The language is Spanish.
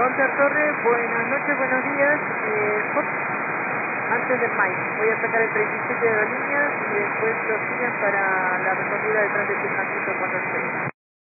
Conter Torre, buenas noches, buenos días. Antes del MAI, voy a sacar el 37 de la línea y después lo siguen para la recogida detrás de tu casito.